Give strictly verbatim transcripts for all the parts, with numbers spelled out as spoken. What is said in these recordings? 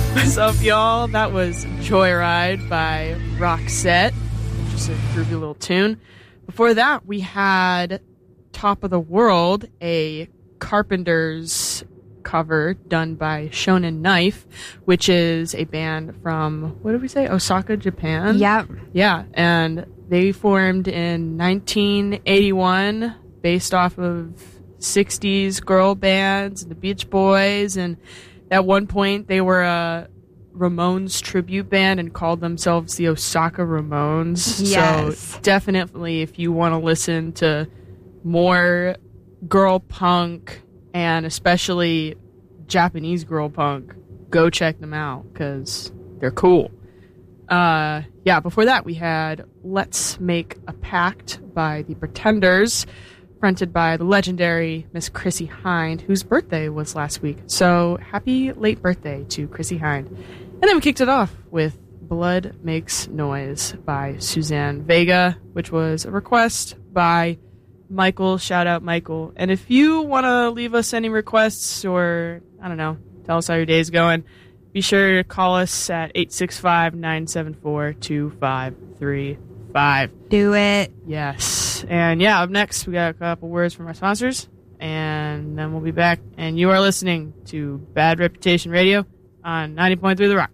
What's up, y'all? That was Joyride by Roxette, which is a groovy little tune. Before that, we had Top of the World, a Carpenters cover done by Shonen Knife, which is a band from, what did we say, Osaka, Japan? Yep. Yeah, and they formed in nineteen eighty-one based off of sixties girl bands and the Beach Boys, and at one point they were a Ramones tribute band and called themselves the Osaka Ramones. Yes. So definitely, if you want to listen to more girl punk and especially Japanese girl punk, go check them out because they're cool. Uh, yeah, before that we had Let's Make a Pact by the Pretenders, fronted by the legendary Miss Chrissie Hynde, whose birthday was last week. So happy late birthday to Chrissie Hynde. And then we kicked it off with Blood Makes Noise by Suzanne Vega, which was a request by Michael. Shout out Michael. And if you want to leave us any requests or, I don't know, tell us how your day's going, be sure to call us at eight six five, nine seven four, two five three five. Do it. Yes. And yeah, up next, we got a couple words from our sponsors, and then we'll be back. And you are listening to Bad Reputation Radio on ninety point three The Rock.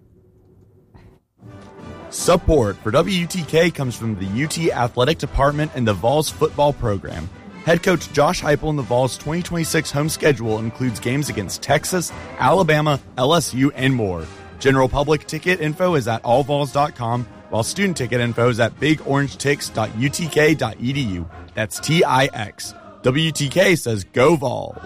Support for W U T K comes from the U T Athletic Department and the Vols football program. Head coach Josh Heupel and the Vols' twenty twenty-six home schedule includes games against Texas, Alabama, L S U, and more. General public ticket info is at all vols dot com, while student ticket info is at big orange tix dot u t k dot e d u. That's T I X. W U T K says go Vols.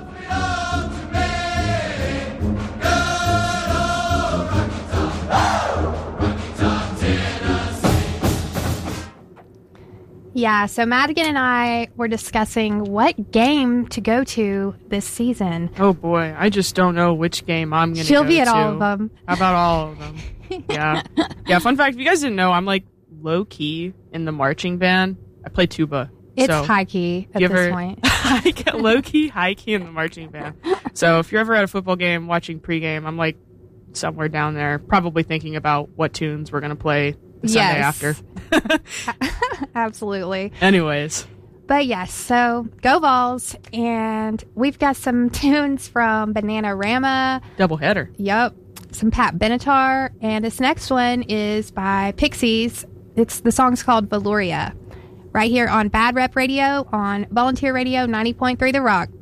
Yeah, so Madigan and I were discussing what game to go to this season. Oh boy, I just don't know which game I'm going to go to. She'll be at all of them. How about all of them? Yeah. Yeah, fun fact, if you guys didn't know, I'm like low-key in the marching band. I play tuba. It's so high-key at you this ever, point. I get low-key, high-key in the marching band. So if you're ever at a football game watching pregame, I'm like somewhere down there, probably thinking about what tunes we're going to play the Sunday Yes. after. Absolutely. Anyways. But yes, so go Vols, and we've got some tunes from Bananarama. Doubleheader. Yep. Some Pat Benatar, and this next one is by Pixies. It's the song's called Valuria. Right here on Bad Rep Radio on Volunteer Radio ninety point three The Rock.